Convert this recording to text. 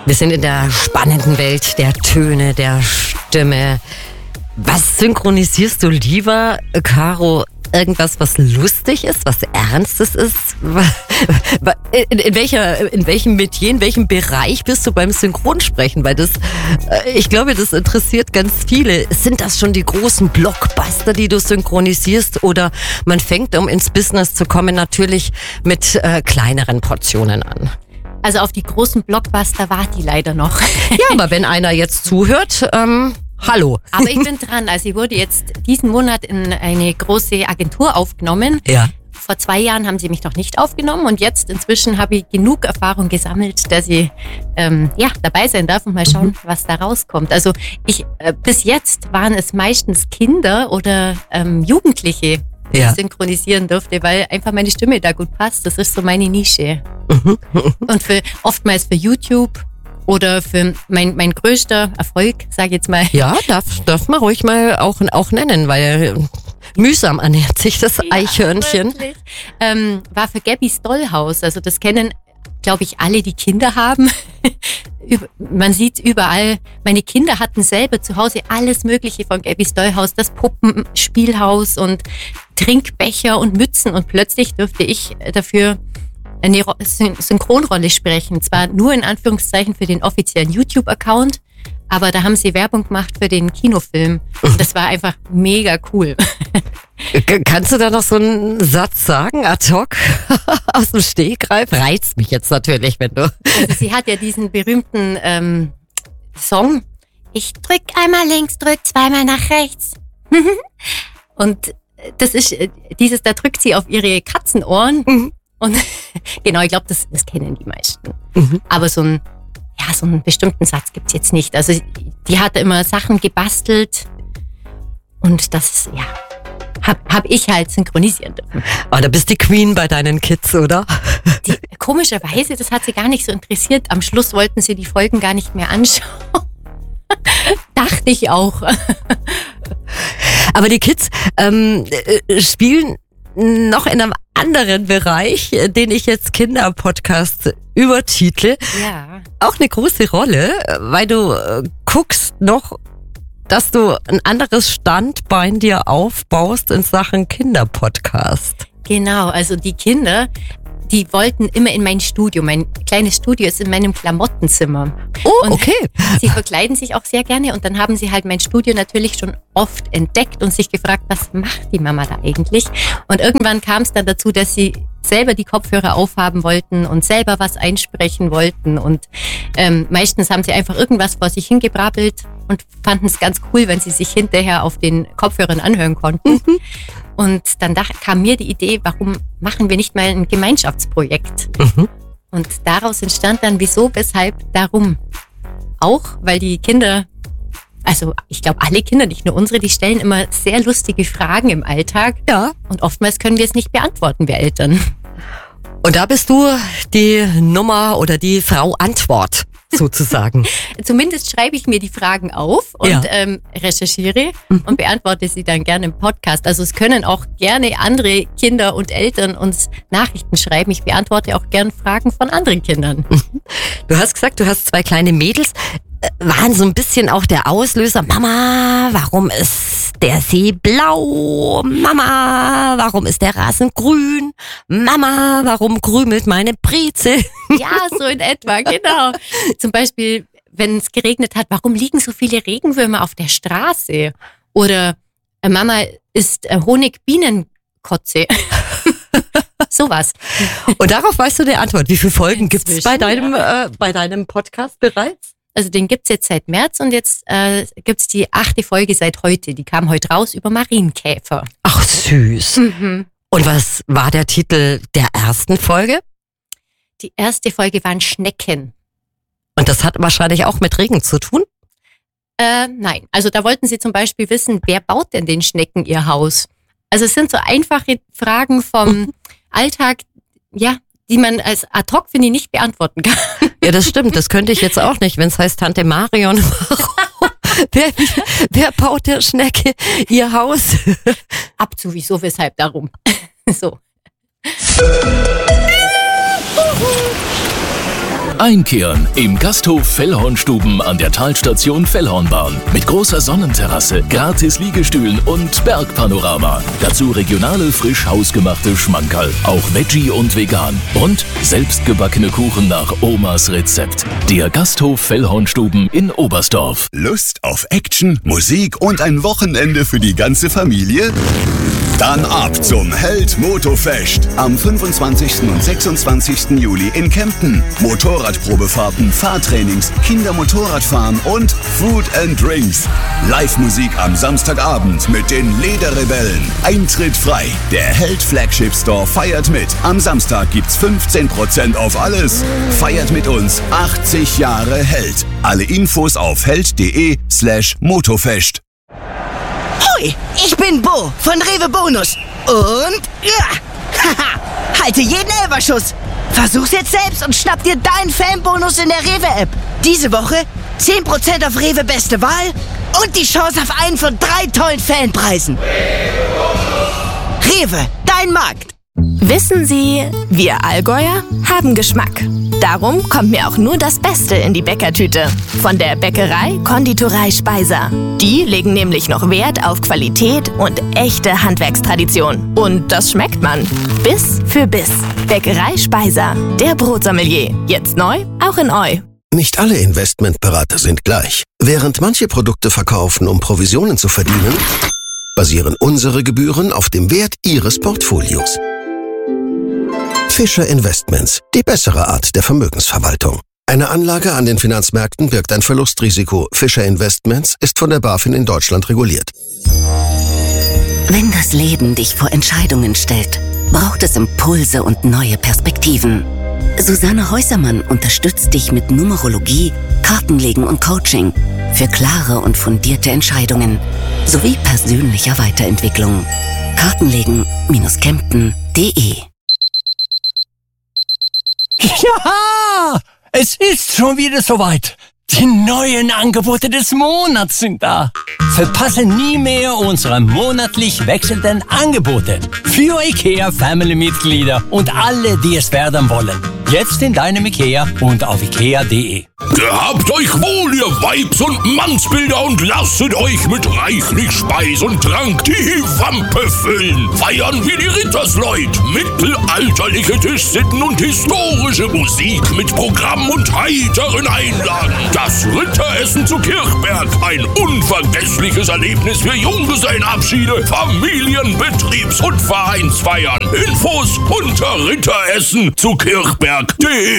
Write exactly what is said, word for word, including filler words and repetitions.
Wir sind in der spannenden Welt der Töne, der Stimme. Was synchronisierst du lieber, Caro? Irgendwas, was lustig ist, was Ernstes ist? In, in, welcher, in welchem Metier, in welchem Bereich bist du beim Synchronsprechen? Weil das, ich glaube, das interessiert ganz viele. Sind das schon die großen Blockbuster, die du synchronisierst? Oder man fängt, um ins Business zu kommen, natürlich mit äh, kleineren Portionen an? Also auf die großen Blockbuster warte ich leider noch. Ja, aber wenn einer jetzt zuhört, ähm, hallo. Aber ich bin dran. Also ich wurde jetzt diesen Monat in eine große Agentur aufgenommen. Ja. Vor zwei Jahren haben sie mich noch nicht aufgenommen und jetzt inzwischen habe ich genug Erfahrung gesammelt, dass ich ähm, ja, dabei sein darf und mal schauen, mhm. was da rauskommt. Also ich äh, bis jetzt waren es meistens Kinder oder ähm, Jugendliche, die ja. ich synchronisieren durfte, weil einfach meine Stimme da gut passt. Das ist so meine Nische. Mhm. Und für oftmals für YouTube. Oder für mein, mein größter Erfolg, sage ich jetzt mal. Ja, darf, darf man ruhig mal auch, auch nennen, weil mühsam ernährt sich das ja, Eichhörnchen. Ähm, war für Gabby's Dollhouse. Also das kennen, glaube ich, alle, die Kinder haben. Man sieht überall, meine Kinder hatten selber zu Hause alles Mögliche von Gabby's Dollhouse, das Puppenspielhaus und Trinkbecher und Mützen. Und plötzlich durfte ich dafür eine Synchronrolle sprechen. Zwar nur in Anführungszeichen für den offiziellen YouTube-Account, aber da haben sie Werbung gemacht für den Kinofilm. Und das war einfach mega cool. Kannst du da noch so einen Satz sagen, ad hoc, aus dem Stegreif? Reizt mich jetzt natürlich, wenn du... Also sie hat ja diesen berühmten ähm, Song, ich drück einmal links, drück zweimal nach rechts. Und das ist dieses, da drückt sie auf ihre Katzenohren. Mhm. Und genau, ich glaube, das, das kennen die meisten. Mhm. Aber so, ein, ja, so einen bestimmten Satz gibt's jetzt nicht. Also die hat immer Sachen gebastelt und das, ja, hab, hab ich halt synchronisieren dürfen. Aber da bist die Queen bei deinen Kids, oder? Die, komischerweise, das hat sie gar nicht so interessiert. Am Schluss wollten sie die Folgen gar nicht mehr anschauen. Dachte ich auch. Aber die Kids ähm, spielen noch in einem anderen Bereich, den ich jetzt Kinderpodcast übertitle, ja. auch eine große Rolle, weil du äh, guckst noch, dass du ein anderes Standbein dir aufbaust in Sachen Kinderpodcast. Genau, also die Kinder, die wollten immer in mein Studio. Mein kleines Studio ist in meinem Klamottenzimmer. Oh, und okay. Sie verkleiden sich auch sehr gerne und dann haben sie halt mein Studio natürlich schon oft entdeckt und sich gefragt, was macht die Mama da eigentlich? Und irgendwann kam es dann dazu, dass sie selber die Kopfhörer aufhaben wollten und selber was einsprechen wollten und ähm, meistens haben sie einfach irgendwas vor sich hingebrabbelt und fanden es ganz cool, wenn sie sich hinterher auf den Kopfhörern anhören konnten. Mhm. Und dann dacht, kam mir die Idee, warum machen wir nicht mal ein Gemeinschaftsprojekt? Mhm. Und daraus entstand dann wieso, weshalb, darum. Auch, weil die Kinder, also ich glaube alle Kinder, nicht nur unsere, die stellen immer sehr lustige Fragen im Alltag. Ja. Und oftmals können wir es nicht beantworten, wir Eltern. Und da bist du die Nummer oder die Frau Antwort sozusagen. Zumindest schreibe ich mir die Fragen auf und ja. ähm, recherchiere mhm. und beantworte sie dann gerne im Podcast. Also es können auch gerne andere Kinder und Eltern uns Nachrichten schreiben. Ich beantworte auch gerne Fragen von anderen Kindern. Du hast gesagt, du hast zwei kleine Mädels. Waren so ein bisschen auch der Auslöser. Mama, warum ist der See blau? Mama, warum ist der Rasen grün? Mama, warum krümelt meine Breze? Ja, so in etwa, genau. Zum Beispiel, wenn es geregnet hat, warum liegen so viele Regenwürmer auf der Straße? Oder äh, Mama isst äh, Honigbienenkotze. Sowas. Und darauf weißt du die Antwort. Wie viele Folgen gibt es bei deinem, äh, bei deinem Podcast bereits? Also den gibt's jetzt seit März und jetzt äh, gibt's die achte Folge seit heute. Die kam heute raus über Marienkäfer. Ach süß. Mhm. Und was war der Titel der ersten Folge? Die erste Folge waren Schnecken. Und das hat wahrscheinlich auch mit Regen zu tun? Äh, nein, also da wollten sie zum Beispiel wissen, wer baut denn den Schnecken ihr Haus? Also es sind so einfache Fragen vom Alltag, ja, die man als ad hoc, finde ich, nicht beantworten kann. Ja, das stimmt. Das könnte ich jetzt auch nicht, wenn es heißt Tante Marion. wer, wer baut der Schnecke ihr Haus? Ab zu wieso, weshalb, darum. So. Einkehren im Gasthof Fellhornstuben an der Talstation Fellhornbahn. Mit großer Sonnenterrasse, gratis Liegestühlen und Bergpanorama. Dazu regionale, frisch hausgemachte Schmankerl. Auch Veggie und vegan. Und selbstgebackene Kuchen nach Omas Rezept. Der Gasthof Fellhornstuben in Oberstdorf. Lust auf Action, Musik und ein Wochenende für die ganze Familie? Dann ab zum Held Motofest am fünfundzwanzigsten und sechsundzwanzigsten Juli in Kempten. Motorradprobefahrten, Fahrtrainings, Kindermotorradfahren und Food and Drinks. Live-Musik am Samstagabend mit den Lederrebellen. Eintritt frei. Der Held Flagship Store feiert mit. Am Samstag gibt's fünfzehn Prozent auf alles. Feiert mit uns achtzig Jahre Held. Alle Infos auf held.de slash Motofest. Hoi, ich bin Bo von Rewe Bonus. Und ja, haha, halte jeden Elferschuss. Versuch's jetzt selbst und schnapp dir deinen Fanbonus in der Rewe-App. Diese Woche zehn Prozent auf Rewe Beste Wahl und die Chance auf einen von drei tollen Fanpreisen. Rewe, dein Markt. Wissen Sie, wir Allgäuer haben Geschmack. Darum kommt mir auch nur das Beste in die Bäckertüte. Von der Bäckerei Konditorei Speiser. Die legen nämlich noch Wert auf Qualität und echte Handwerkstradition. Und das schmeckt man. Biss für Biss. Bäckerei Speiser. Der Brotsommelier. Jetzt neu, auch in Eu. Nicht alle Investmentberater sind gleich. Während manche Produkte verkaufen, um Provisionen zu verdienen, basieren unsere Gebühren auf dem Wert Ihres Portfolios. Fischer Investments, die bessere Art der Vermögensverwaltung. Eine Anlage an den Finanzmärkten birgt ein Verlustrisiko. Fischer Investments ist von der BaFin in Deutschland reguliert. Wenn das Leben dich vor Entscheidungen stellt, braucht es Impulse und neue Perspektiven. Susanne Häusermann unterstützt dich mit Numerologie, Kartenlegen und Coaching für klare und fundierte Entscheidungen sowie persönlicher Weiterentwicklung. Kartenlegen Kempten punkt de. Ja, es ist schon wieder soweit. Die neuen Angebote des Monats sind da. Verpasse nie mehr unsere monatlich wechselnden Angebote für IKEA Family-Mitglieder und alle, die es werden wollen. Jetzt in deinem IKEA und auf ikea punkt de. Gehabt euch wohl, ihr Weibs- und Mannsbilder, und lasset euch mit reichlich Speis und Trank die Wampe füllen. Feiern wie die Rittersleut. Mittelalterliche Tischsitten und historische Musik mit Programm und heiteren Einlagen. Das Ritteressen zu Kirchberg. Ein unvergessliches Erlebnis für Junggesellenabschiede, Familien-, Betriebs- und Vereinsfeiern. Infos unter Ritteressen zu Kirchberg punkt de.